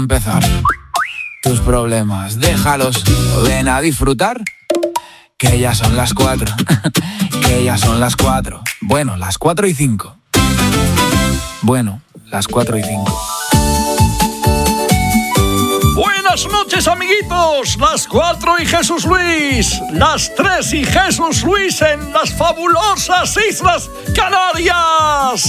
Empezar. Tus problemas, déjalos, ven a disfrutar. Que ya son las 4. Que ya son las 4. Bueno, las 4:05. Bueno, las 4:05. Buenas noches, amiguitos. Las 4 y Jesús Luis. Las 3 y Jesús Luis en las fabulosas Islas Canarias.